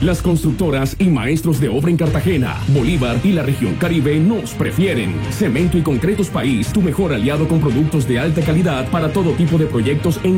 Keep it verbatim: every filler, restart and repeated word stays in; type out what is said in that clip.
Las constructoras y maestros de obra en Cartagena, Bolívar y la región Caribe nos prefieren. Cemento y Concretos País, tu mejor aliado con productos de alta calidad para todo tipo de proyectos en